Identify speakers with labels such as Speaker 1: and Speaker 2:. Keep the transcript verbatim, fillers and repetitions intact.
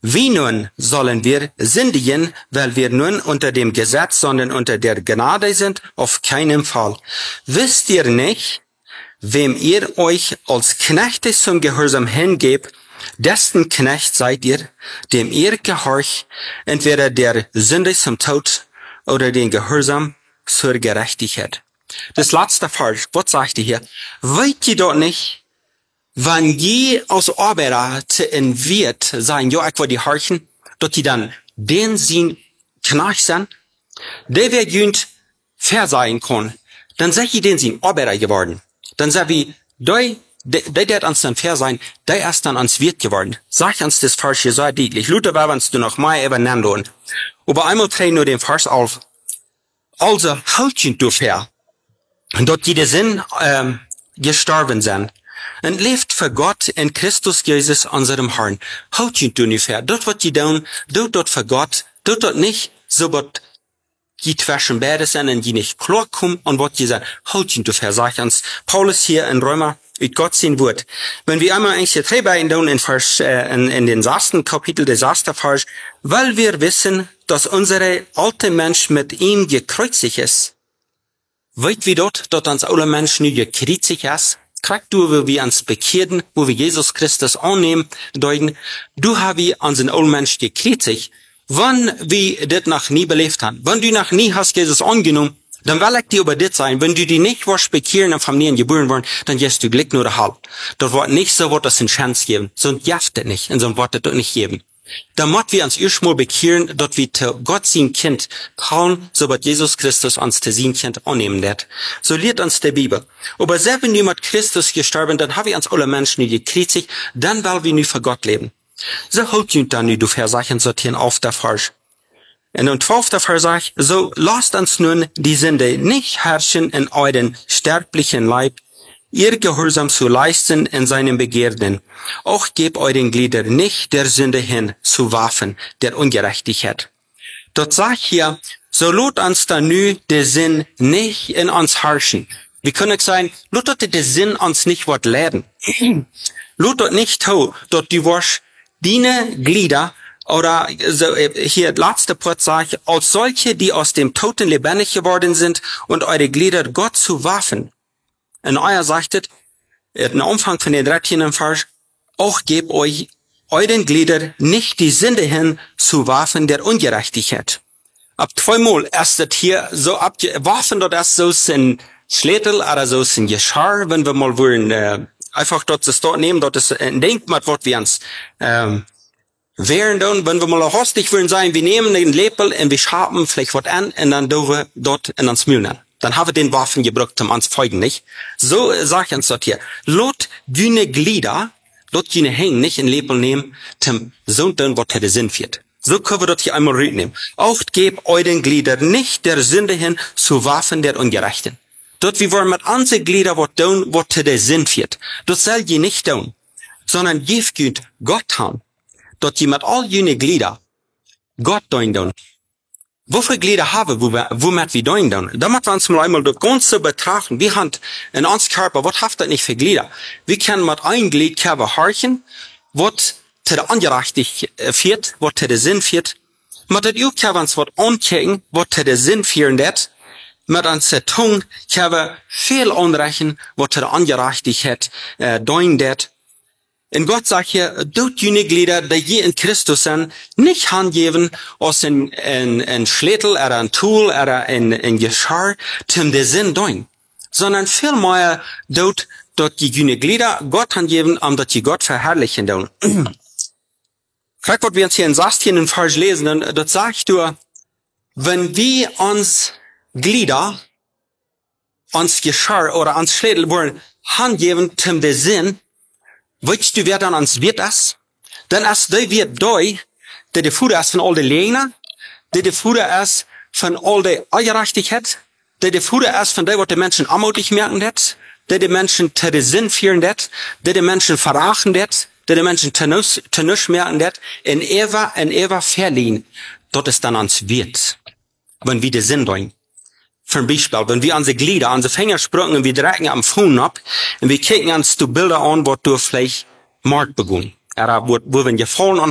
Speaker 1: Wie nun sollen wir sündigen, weil wir nun unter dem Gesetz, sondern unter der Gnade sind? Auf keinen Fall. Wisst ihr nicht, wem ihr euch als Knechte zum Gehorsam hingebt, dessen Knecht seid ihr, dem ihr gehorcht, entweder der Sünde zum Tod oder den Gehorsam zur Gerechtigkeit. Das letzte Vers, was sagt ihr hier? Wollt ihr dort nicht, wenn je als Arbeiter zu inviert sein, ja, ich will die horchen, dass die dann den sein Knecht sind, der wir jünd fair sein kann, dann seid ihr den sein Arbeiter geworden. Dann sag wie, der, der, der ans dann fair sein, der ist dann ans Wirt geworden. Sag uns das Vers hier so deutlich. Luther war, wenn's du noch mal übernehmen wollen. Aber einmal dreh nur den Vers auf. Also, halt du fair. Und dort die Sinn, ähm, gestorben sind. Und lebt für Gott in Christus Jesus, unserem Herrn. Halt du nicht fair. Dort wird die tun, dort dort für Gott, dort dort nicht, so wird die zwischen beide sind und die nicht klar kommen und was die sagen, halt du fair, sagt uns Paulus hier in Römer, mit Gott sein Wort. Wenn wir einmal eigentlich die drei beiden tun in Vers, äh, in, in den sechsten Kapitel des ersten Vers, weil wir wissen, dass unsere alte Mensch mit ihm gekreuzigt ist. Weit wie dort, dort uns alle Menschen nie gekreuzigt ist, kriegt du, wo wir uns bekehren, wo wir Jesus Christus annehmen, deuten, du hast unseren alten Mensch gekreuzigt. Wenn wir das noch nie belebt haben, wenn du noch nie hast Jesus angenommen, dann will ich dir über das sein. Wenn du die nicht was bekehren und von mir geboren worden, dann gehst du Glück nur halb. Das wird nicht so, wird das eine Chance geben. So jaft das nicht, und so wird das nicht geben. Da muss wir uns erstmal bekehren, dass wir zu Gott sein Kind trauen, so wird Jesus Christus uns zu sein Kind annehmen wird. So lehrt uns die Bibel. Aber selbst wenn wir mit Christus gestorben, dann haben wir uns alle Menschen nicht gekreuzigt, dann wollen wir nicht für Gott leben. So halt jünd dann nicht, du Versachen sortieren auf der Vers. In dem zwölften Vers sagt, so lasst uns nun die Sünde nicht herrschen in euren sterblichen Leib, ihr Gehorsam zu leisten in seinen Begierden. Auch gebt euren Glieder nicht der Sünde hin zu Waffen der Ungerechtigkeit. Dort sagt hier, so lot uns dann nu der Sinn nicht in uns herrschen. Wie kann ich sagen, lot dort der Sinn uns nicht wat leiden. Lot dort nicht to, dort die wasch Dine Glieder, oder so, hier letzte Part sagt, als solche, die aus dem Toten lebendig geworden sind und eure Glieder Gott zu Waffen. Und euer sagtet, im Umfang von den dreizehn Vers, auch gebt euch euren Glieder nicht die Sünde hin zu Waffen der Ungerechtigkeit. Ab zweimal ist das hier so ab, Waffen dort erst so ein Schlätel oder so ein Geschirr, wenn wir mal wollen, äh, einfach dort das dort nehmen, dort ist ein Denkmal, was wir uns, ähm, wären dann, wenn wir mal auch hostig wollen sein, wir nehmen den Lepel und wir schaben vielleicht was an und dann do wir dort in uns Mühlen. Dann haben wir den Waffen gebraucht, um uns folgen, nicht? So sag ich uns dort hier. Lot düne Glieder, lot düne hängen, nicht in Lepel nehmen, zum so dann, was der Sinn wird. So können wir dort hier einmal rübernehmen. Auch gebt euren Glieder nicht der Sünde hin zu Waffen der Ungerechten. Dort wir wollen mit unseren Glieder was tun, was der Sinn wird. Das soll je nicht tun, sondern gebt Gott haben. Dort je mit all jene Glieder Gott tun tun. Wofür Glieder haben, wo wir, womit wir tun tun? Da müssen wir uns mal einmal das Ganze betrachten. Wir haben in uns Körper, was hat das nicht für Glieder? Wir können mit einem Glied Körper horchen, was zu der Ungerechtigkeit führt, was zu der Sinn führt. Mit der Uhr können wir uns was ankicken, was zu der Sinn führen wird. Mit unserer Zunge können wir viel anrechnen, was zu der Ungerechtigkeit äh, tun wird. Und Gott sagt hier, dort jene Glieder, die je in Christus sind, nicht handgeben aus ein, ein, ein Schlätel oder ein Tool oder ein, ein Geschirr, zum der Sinn tun. Sondern vielmehr dort, dort die jene Glieder Gott handgeben, um dort die Gott verherrlichen tun. Vielleicht, was wir uns hier in sechzehn Vers lesen, dann, dort sagst du, wenn wir uns Glieder, uns Geschirr oder uns Schlätel wollen handgeben, zum der Sinn, weißt du, wer dann ans wird ist? Dann ist der wird da, der der Fuder ist von all den Lehnen, der der Fuder ist von all der Ungerechtigkeit, der der Fuder ist von der, was die Menschen anmutig merken wird, der die Menschen zu der Sinn führen wird, der die Menschen verachten wird, der die Menschen zu nichts merken wird, in Eva, in Eva verliehen. Dort ist dann ans wird, wenn wir den Sinn tun. Für Beispiel, wenn wir unsere Glieder, unsere Finger springen und wir drecken am Fuß ab und wir kicken uns die Bilder an, wo du vielleicht Mord begonnen. Oder wo, wo wir gefallen